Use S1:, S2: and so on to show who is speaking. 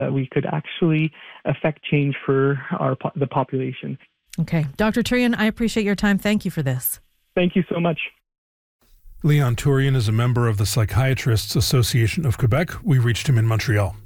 S1: that we could actually affect change for the population.
S2: Okay. Dr. Turian, I appreciate your time. Thank you for this.
S1: Thank you so much.
S3: Leon Turian is a member of the Psychiatrists Association of Quebec. We reached him in Montreal.